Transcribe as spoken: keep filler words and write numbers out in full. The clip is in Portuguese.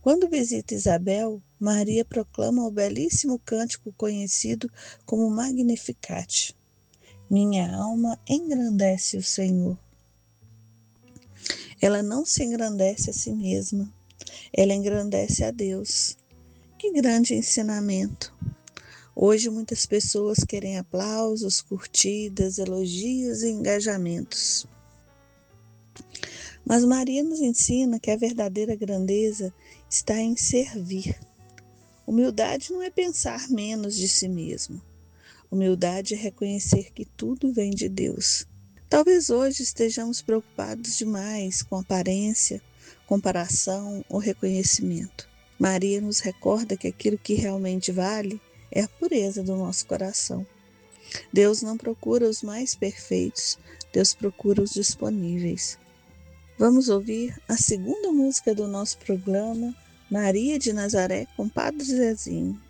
Quando visita Isabel, Maria proclama o belíssimo cântico conhecido como Magnificat. Minha alma engrandece o Senhor. Ela não se engrandece a si mesma, ela engrandece a Deus. Que grande ensinamento! Hoje muitas pessoas querem aplausos, curtidas, elogios e engajamentos. Mas Maria nos ensina que a verdadeira grandeza está em servir. Humildade não é pensar menos de si mesmo. Humildade é reconhecer que tudo vem de Deus. Talvez hoje estejamos preocupados demais com aparência, comparação ou reconhecimento. Maria nos recorda que aquilo que realmente vale é a pureza do nosso coração. Deus não procura os mais perfeitos, Deus procura os disponíveis. Vamos ouvir a segunda música do nosso programa, Maria de Nazaré com Padre Zezinho.